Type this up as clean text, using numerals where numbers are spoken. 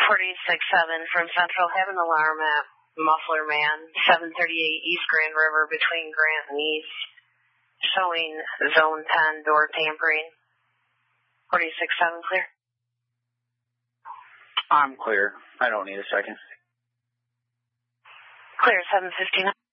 487 from Central, have an alarm at Muffler Man, 738 East Grand River between Grant and East, showing zone 10 door tampering. 487 clear? I'm clear. I don't need a second. Clear, 759.